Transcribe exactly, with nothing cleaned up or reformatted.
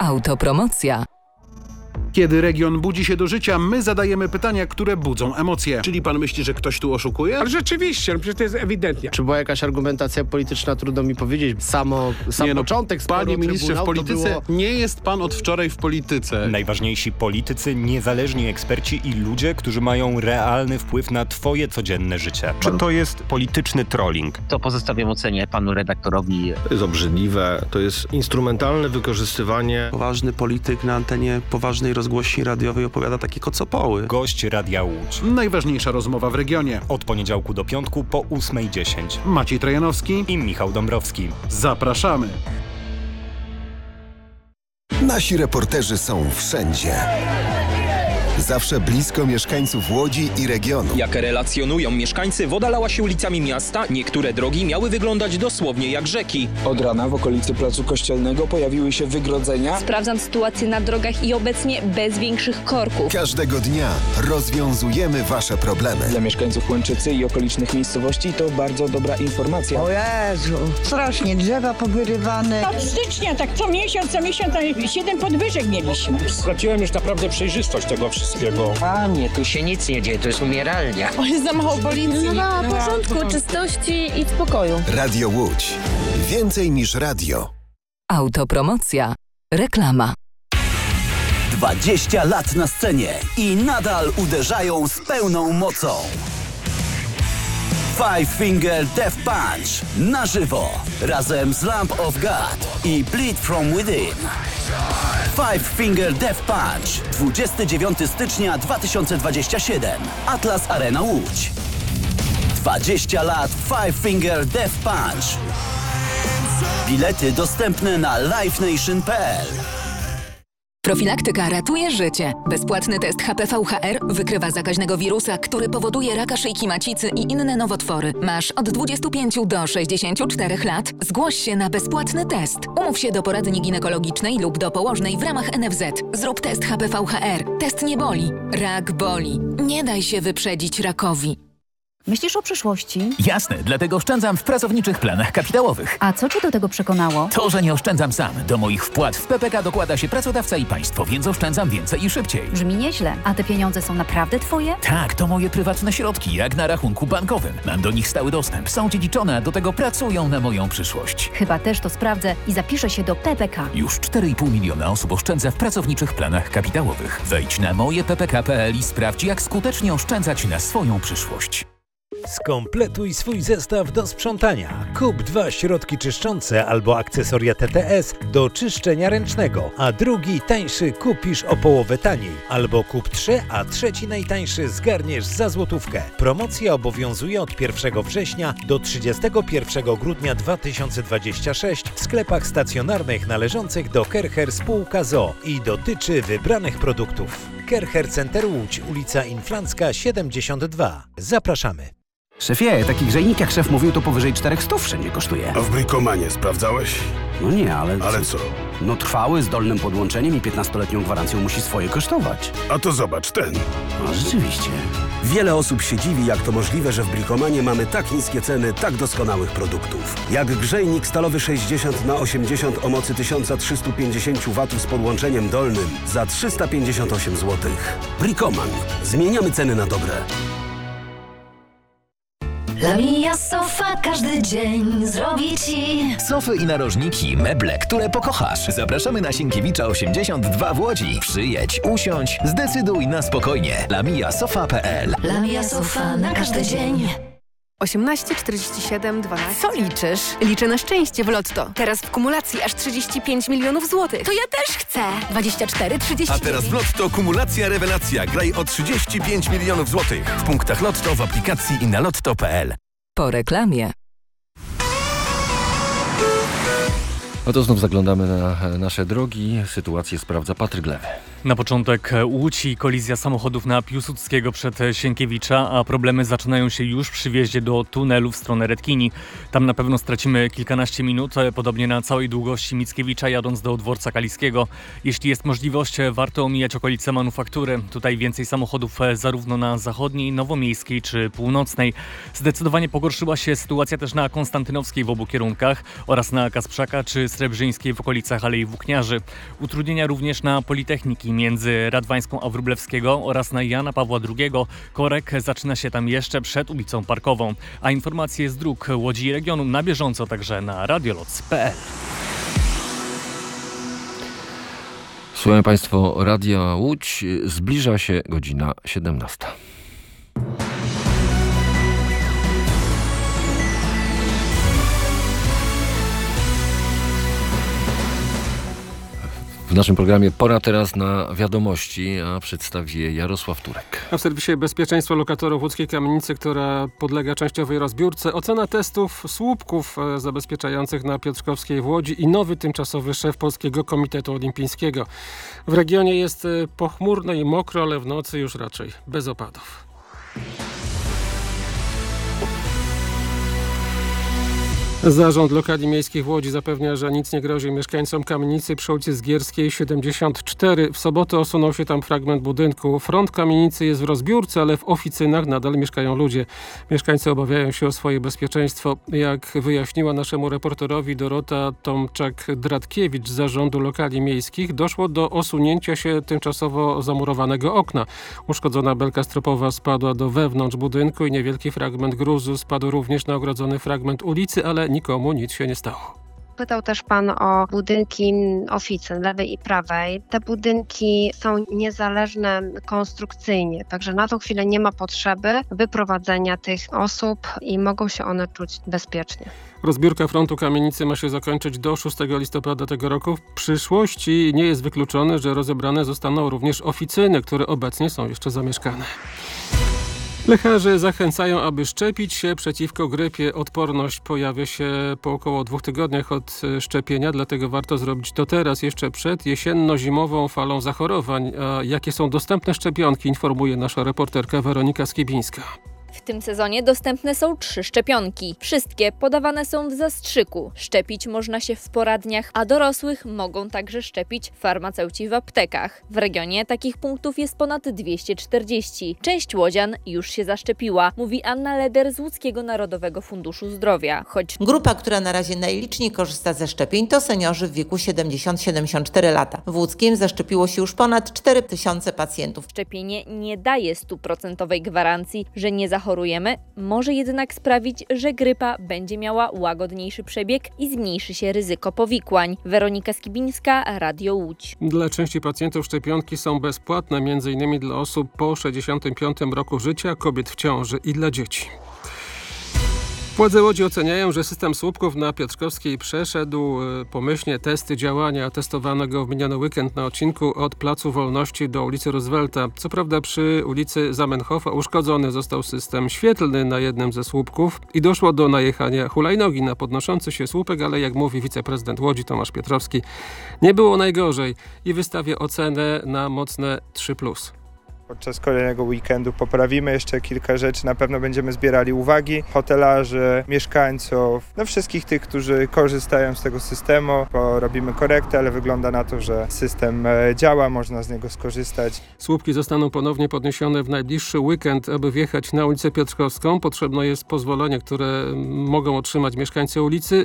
Autopromocja. Kiedy region budzi się do życia, my zadajemy pytania, które budzą emocje. Czyli pan myśli, że ktoś tu oszukuje? Ale rzeczywiście, no przecież to jest ewidentnie. Czy była jakaś argumentacja polityczna, trudno mi powiedzieć. Samo, sam nie, no, początek sporu Panie ministrze, w polityce było... nie jest pan od wczoraj w polityce. Najważniejsi politycy, niezależni eksperci i ludzie, którzy mają realny wpływ na twoje codzienne życie. Czy to jest polityczny trolling? To pozostawiam ocenie panu redaktorowi. To jest obrzydliwe, to jest instrumentalne wykorzystywanie. Poważny polityk na antenie poważnej rozgłośni radiowej opowiada takie kocopoły. Gość Radia Łódź. Najważniejsza rozmowa w regionie. Od poniedziałku do piątku po ósmej dziesięć. Maciej Trojanowski i Michał Dąbrowski. Zapraszamy. Nasi reporterzy są wszędzie. Zawsze blisko mieszkańców Łodzi i regionu. Jak relacjonują mieszkańcy, woda lała się ulicami miasta, niektóre drogi miały wyglądać dosłownie jak rzeki. Od rana w okolicy Placu Kościelnego pojawiły się wygrodzenia. Sprawdzam sytuację na drogach i obecnie bez większych korków. Każdego dnia rozwiązujemy wasze problemy. Dla mieszkańców Łęczycy i okolicznych miejscowości to bardzo dobra informacja. O Jezu, strasznie drzewa powyrywane. Od stycznia, tak co miesiąc, co miesiąc, siedem podwyżek mieliśmy. Straciłem już naprawdę przejrzystość tego wszystkiego. Panie, tu się nic nie dzieje, to jest umieralnia. O, jest za mało policji. No, no, porządku, czystości i spokoju. Radio Łódź. Więcej niż radio. Autopromocja. Reklama. dwadzieścia lat na scenie i nadal uderzają z pełną mocą. Five Finger Death Punch na żywo razem z Lamb of God i Bleed From Within. Five Finger Death Punch dwudziestego dziewiątego stycznia dwa tysiące dwudziestego siódmego. Atlas Arena Łódź. dwadzieścia lat Five Finger Death Punch. Bilety dostępne na live nation kropka p l. Profilaktyka ratuje życie. Bezpłatny test H P V H R wykrywa zakaźnego wirusa, który powoduje raka szyjki macicy i inne nowotwory. Masz od dwudziestu pięciu do sześćdziesięciu czterech lat. Zgłoś się na bezpłatny test. Umów się do poradni ginekologicznej lub do położnej w ramach N F Z. Zrób test H P V H R. Test nie boli. Rak boli. Nie daj się wyprzedzić rakowi. Myślisz o przyszłości? Jasne, dlatego oszczędzam w pracowniczych planach kapitałowych. A co cię do tego przekonało? To, że nie oszczędzam sam. Do moich wpłat w P P K dokłada się pracodawca i państwo, więc oszczędzam więcej i szybciej. Brzmi nieźle. A te pieniądze są naprawdę twoje? Tak, to moje prywatne środki, jak na rachunku bankowym. Mam do nich stały dostęp, są dziedziczone, a do tego pracują na moją przyszłość. Chyba też to sprawdzę i zapiszę się do P P K. Już cztery i pół miliona osób oszczędza w pracowniczych planach kapitałowych. Wejdź na moje p p k kropka p l i sprawdź, jak skutecznie oszczędzać na swoją przyszłość. Skompletuj swój zestaw do sprzątania. Kup dwa środki czyszczące albo akcesoria T T S do czyszczenia ręcznego, a drugi tańszy kupisz o połowę taniej. Albo kup trzy, a trzeci najtańszy zgarniesz za złotówkę. Promocja obowiązuje od pierwszego września do trzydziestego pierwszego grudnia dwa tysiące dwudziestego szóstego w sklepach stacjonarnych należących do Kercher spółka z o o i dotyczy wybranych produktów. Kercher Center Łódź, ulica Inflancka siedemdziesiąt dwa. Zapraszamy. Szefie, taki grzejnik jak szef mówił, to powyżej czterech stów wszędzie kosztuje. A w Bricomanie sprawdzałeś? No nie, ale... Ale co? No trwały, z dolnym podłączeniem i piętnastoletnią gwarancją musi swoje kosztować. A to zobacz, ten. A rzeczywiście. Wiele osób się dziwi, jak to możliwe, że w Bricomanie mamy tak niskie ceny tak doskonałych produktów. Jak grzejnik stalowy sześćdziesiąt na osiemdziesiąt o mocy tysiąc trzysta pięćdziesiąt watów z podłączeniem dolnym za trzysta pięćdziesiąt osiem złotych. Bricoman. Zmieniamy ceny na dobre. Lamia Sofa każdy dzień zrobi ci sofy i narożniki, meble, które pokochasz. Zapraszamy na Sienkiewicza osiemdziesiąt dwa w Łodzi. Przyjedź, usiądź, zdecyduj na spokojnie. lamia sofa kropka p l. Lamia Sofa na każdy dzień. osiemnaście czterdzieści siedem dwanaście. Co liczysz? Liczę na szczęście w Lotto. Teraz w kumulacji aż trzydzieści pięć milionów złotych. To ja też chcę. dwadzieścia cztery trzydzieści. A teraz w Lotto kumulacja rewelacja. Graj o trzydzieści pięć milionów złotych. W punktach Lotto, w aplikacji i na lotto kropka p l. Po reklamie. No to znów zaglądamy na nasze drogi. Sytuację sprawdza Patryk Lewy. Na początek Łódź i kolizja samochodów na Piłsudskiego przed Sienkiewicza, a problemy zaczynają się już przy wjeździe do tunelu w stronę Redkini. Tam na pewno stracimy kilkanaście minut, podobnie na całej długości Mickiewicza jadąc do dworca Kaliskiego. Jeśli jest możliwość, warto omijać okolice Manufaktury. Tutaj więcej samochodów zarówno na zachodniej, nowomiejskiej czy północnej. Zdecydowanie pogorszyła się sytuacja też na Konstantynowskiej w obu kierunkach oraz na Kasprzaka czy Srebrzyńskiej w okolicach Alei Włókniarzy. Utrudnienia również na Politechniki między Radwańską a Wróblewskiego oraz na Jana Pawła drugiego. Korek zaczyna się tam jeszcze przed ulicą Parkową. A informacje z dróg Łodzi i regionu na bieżąco także na radioloc kropka p l. Słuchają Państwo Radia Łódź. Zbliża się godzina siedemnasta. W naszym programie pora teraz na wiadomości, a przedstawi je Jarosław Turek. A w serwisie Bezpieczeństwo lokatorów łódzkiej kamienicy, która podlega częściowej rozbiórce, ocena testów słupków zabezpieczających na Piotrkowskiej w Łodzi i nowy tymczasowy szef Polskiego Komitetu Olimpijskiego. W regionie jest pochmurno i mokro, ale w nocy już raczej bez opadów. Zarząd Lokali Miejskich w Łodzi zapewnia, że nic nie grozi mieszkańcom kamienicy przy ulicy Zgierskiej siedemdziesiąt cztery. W sobotę osunął się tam fragment budynku. Front kamienicy jest w rozbiórce, ale w oficynach nadal mieszkają ludzie. Mieszkańcy obawiają się o swoje bezpieczeństwo. Jak wyjaśniła naszemu reporterowi Dorota Tomczak-Dratkiewicz z Zarządu Lokali Miejskich, doszło do osunięcia się tymczasowo zamurowanego okna. Uszkodzona belka stropowa spadła do wewnątrz budynku i niewielki fragment gruzu spadł również na ogrodzony fragment ulicy, ale nikomu nic się nie stało. Pytał też Pan o budynki oficyn lewej i prawej. Te budynki są niezależne konstrukcyjnie, także na tą chwilę nie ma potrzeby wyprowadzenia tych osób i mogą się one czuć bezpiecznie. Rozbiórka frontu kamienicy ma się zakończyć do szóstego listopada tego roku. W przyszłości nie jest wykluczone, że rozebrane zostaną również oficyny, które obecnie są jeszcze zamieszkane. Lekarze zachęcają, aby szczepić się przeciwko grypie. Odporność pojawia się po około dwóch tygodniach od szczepienia, dlatego warto zrobić to teraz, jeszcze przed jesienno-zimową falą zachorowań. A jakie są dostępne szczepionki, informuje nasza reporterka Weronika Skibińska. W tym sezonie dostępne są trzy szczepionki. Wszystkie podawane są w zastrzyku. Szczepić można się w poradniach, a dorosłych mogą także szczepić farmaceuci w aptekach. W regionie takich punktów jest ponad dwieście czterdzieści. Część łodzian już się zaszczepiła, mówi Anna Leder z Łódzkiego Narodowego Funduszu Zdrowia. Choć grupa, która na razie najliczniej korzysta ze szczepień, to seniorzy w wieku siedemdziesiąt do siedemdziesięciu czterech lat. W Łódzkiem zaszczepiło się już ponad cztery tysiące pacjentów. Szczepienie nie daje stuprocentowej gwarancji, że nie zachorujemy. Chorujemy, może jednak sprawić, że grypa będzie miała łagodniejszy przebieg i zmniejszy się ryzyko powikłań. Weronika Skibińska, Radio Łódź. Dla części pacjentów szczepionki są bezpłatne, między innymi dla osób po sześćdziesiątym piątym roku życia, kobiet w ciąży i dla dzieci. Władze Łodzi oceniają, że system słupków na Piotrkowskiej przeszedł pomyślnie testy działania testowanego w miniony weekend na odcinku od Placu Wolności do ulicy Roosevelta. Co prawda przy ulicy Zamenhofa uszkodzony został system świetlny na jednym ze słupków i doszło do najechania hulajnogi na podnoszący się słupek, ale jak mówi wiceprezydent Łodzi Tomasz Piotrowski, nie było najgorzej i wystawia ocenę na mocne trzy plus. Podczas kolejnego weekendu poprawimy jeszcze kilka rzeczy, na pewno będziemy zbierali uwagi hotelarzy, mieszkańców, no wszystkich tych, którzy korzystają z tego systemu, bo robimy korektę, ale wygląda na to, że system działa, można z niego skorzystać. Słupki zostaną ponownie podniesione w najbliższy weekend. Aby wjechać na ulicę Piotrkowską, potrzebne jest pozwolenie, które mogą otrzymać mieszkańcy ulicy.